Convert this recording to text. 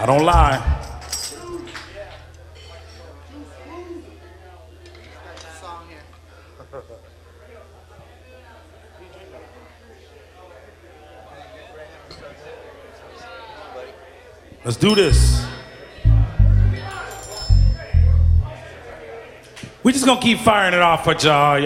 I don't lie. Let's do this. We just gonna keep firing it off for y'all.